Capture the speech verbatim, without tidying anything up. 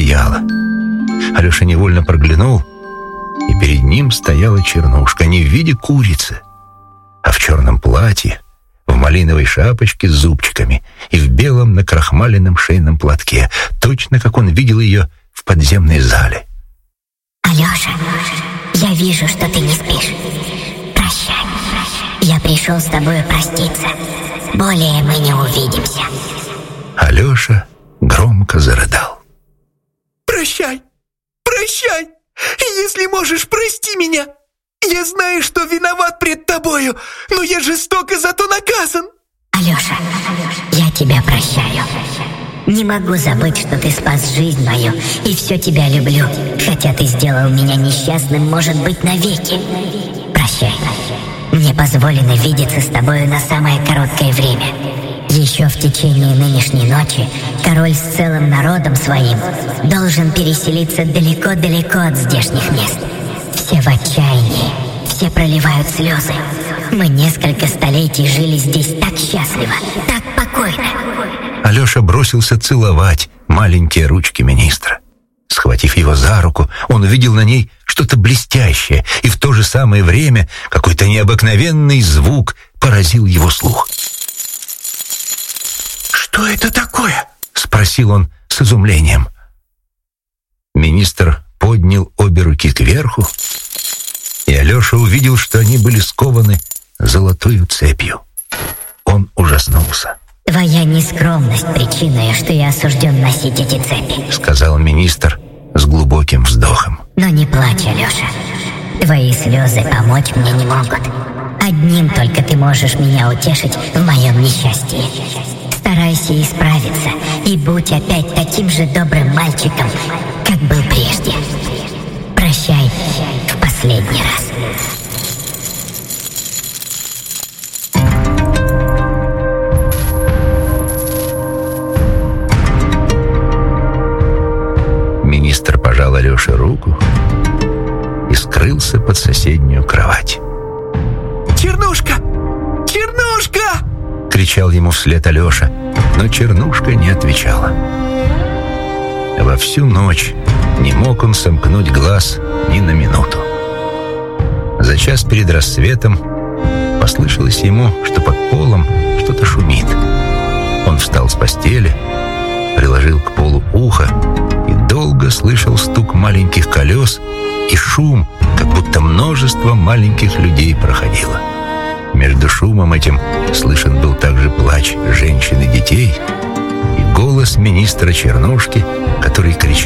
одеяло. Алеша невольно проглянул, и перед ним стояла Чернушка не в виде курицы, а в черном платье, в малиновой шапочке с зубчиками и в белом накрахмаленном шейном платке, точно как он видел ее в подземной зале. «Алеша, я вижу, что ты не спишь. Прощай. Я пришел с тобой проститься. Более мы не увидимся». Алеша громко зарыдал. «Прощай! Прощай! Если можешь, прости меня! Я знаю, что виноват пред тобою, но я жестоко зато наказан!» «Алеша, я тебя прощаю. Не могу забыть, что ты спас жизнь мою, и все тебя люблю, хотя ты сделал меня несчастным, может быть, навеки. Прощай. Мне позволено видеться с тобою на самое короткое время. Еще в течение нынешней ночи король с целым народом своим должен переселиться далеко-далеко от здешних мест. Все в отчаянии, все проливают слезы. Мы несколько столетий жили здесь так счастливо, так покойно». Алеша бросился целовать маленькие ручки министра. Схватив его за руку, он увидел на ней что-то блестящее, и в то же самое время какой-то необыкновенный звук поразил его слух. «Что это такое?» — спросил он с изумлением. Министр поднял обе руки кверху, и Алеша увидел, что они были скованы золотою цепью. Он ужаснулся. «Твоя нескромность причиной, что я осужден носить эти цепи», — сказал министр с глубоким вздохом. «Но не плачь, Алеша. Твои слезы помочь мне не могут. Одним только ты можешь меня утешить в моем несчастье. Старайся исправиться и будь опять таким же добрым мальчиком, как был прежде. Прощай в последний раз». Министр пожал Алёше руку и скрылся под соседнюю кровать. «Чернушка! Чернушка!» — кричал ему вслед Алёша, но Чернушка не отвечала. Во всю ночь не мог он сомкнуть глаз ни на минуту. За час перед рассветом послышалось ему, что под полом что-то шумит. Он встал с постели, приложил к полу ухо и долго слышал стук маленьких колес и шум, как будто множество маленьких людей проходило. Между шумом этим слышен был также плач женщин и детей и голос министра Чернушки, который кричал: